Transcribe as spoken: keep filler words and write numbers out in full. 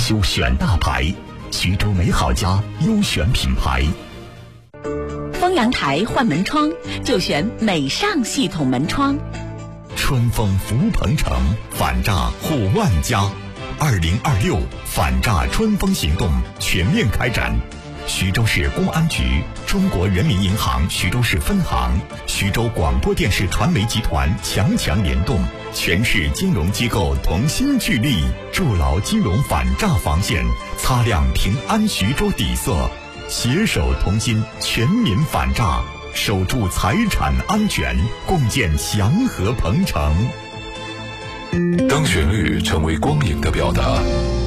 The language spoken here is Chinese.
修选大牌，徐州美好家优选品牌。 丰阳台换门窗就选美尚系统门窗。 春风福鹏城，反诈护万家。二零二六反诈春风行动全面开展。徐州市公安局、中国人民银行徐州市分行、徐州广播电视传媒集团强强联动，全市金融机构同心聚力，筑牢金融反诈防线，擦亮平安徐州底色，携手同心，全民反诈，守住财产安全，共建祥和鹏城。 当旋律成为光影的表达，